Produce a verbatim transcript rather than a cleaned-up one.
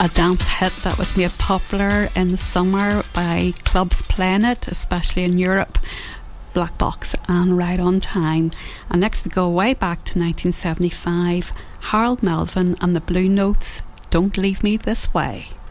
a dance hit that was made popular in the summer by clubs playing it, especially in Europe. Black Box and Right on Time. And next we go way back to nineteen seventy-five. Harold Melvin and the Blue Notes, Don't Leave Me This Way.